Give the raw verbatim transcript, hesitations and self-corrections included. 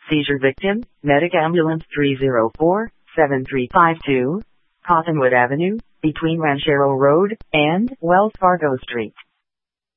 Seizure victim, Medic Ambulance three zero four, seven three five two, Cottonwood Avenue, between Ranchero Road and Wells Fargo Street.